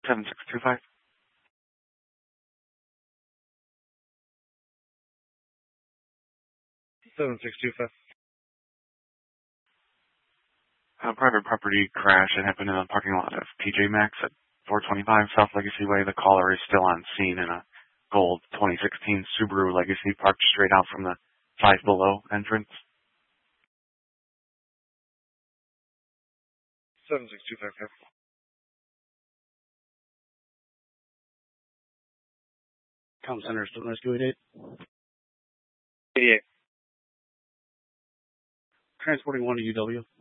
7625. 7625. Private property crash that happened in the parking lot of TJ Maxx at 425 South Legacy Way. The caller is still on scene in a gold 2016 Subaru Legacy parked straight out from the Five Below entrance. 7625. Com Center, Stone Rescue 88. 88. Transporting 1 to UW.